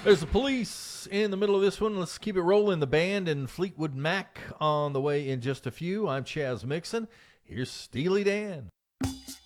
There's the Police in the middle of this one. Let's keep it rolling. The band and Fleetwood Mac on the way in just a few. I'm Chaz Mixon. Here's Steely Dan.